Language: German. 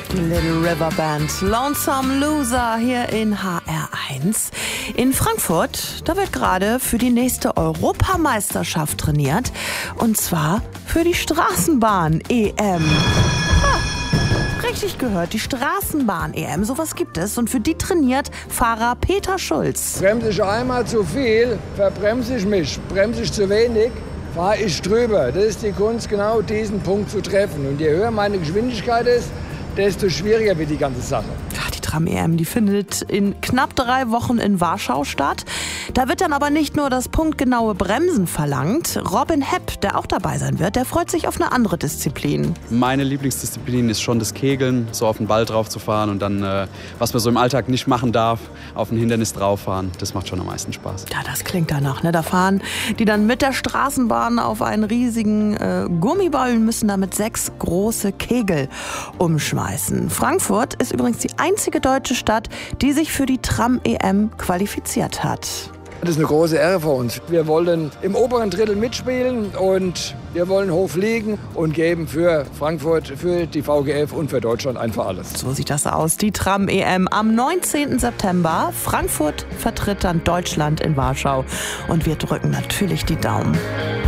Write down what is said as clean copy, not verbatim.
Little River Band, Lonesome Loser hier in HR1. In Frankfurt, da wird gerade für die nächste Europameisterschaft trainiert. Und zwar für die Straßenbahn-EM. Richtig gehört, die Straßenbahn-EM, sowas gibt es. Und für die trainiert Fahrer Peter Schulz. Bremse ich einmal zu viel, verbremse ich mich. Bremse ich zu wenig, fahre ich drüber. Das ist die Kunst, genau diesen Punkt zu treffen. Und je höher meine Geschwindigkeit ist, desto schwieriger wird die ganze Sache. Ja, die Tram-EM, die findet in knapp 3 Wochen in Warschau statt. Da wird dann aber nicht nur das punktgenaue Bremsen verlangt. Robin Hepp, der auch dabei sein wird, der freut sich auf eine andere Disziplin. Meine Lieblingsdisziplin ist schon das Kegeln, so auf den Ball drauf zu fahren und dann, was man so im Alltag nicht machen darf, auf ein Hindernis drauf fahren. Das macht schon am meisten Spaß. Ja, das klingt danach, ne? Da fahren die dann mit der Straßenbahn auf einen riesigen Gummiball und müssen damit 6 große Kegel umschmeißen. Frankfurt ist übrigens die einzige deutsche Stadt, die sich für die Tram-EM qualifiziert hat. Das ist eine große Ehre für uns. Wir wollen im oberen Drittel mitspielen und wir wollen hoch fliegen und geben für Frankfurt, für die VGF und für Deutschland einfach alles. So sieht das aus, die Tram-EM am 19. September. Frankfurt vertritt dann Deutschland in Warschau und wir drücken natürlich die Daumen.